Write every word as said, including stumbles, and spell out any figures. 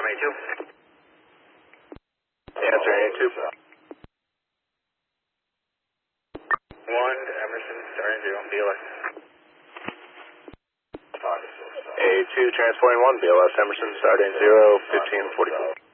A two. Answer A two. One, Emerson, starting zero, B L S. A two transporting one, B L S Emerson, starting zero, fifteen forty-four.